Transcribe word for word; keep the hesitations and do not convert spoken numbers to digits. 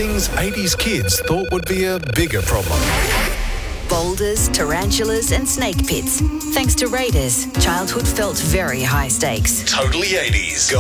things eighties kids thought would be a bigger problem. Boulders, tarantulas and snake pits. Thanks to Raiders, childhood felt very high stakes. Totally eighties.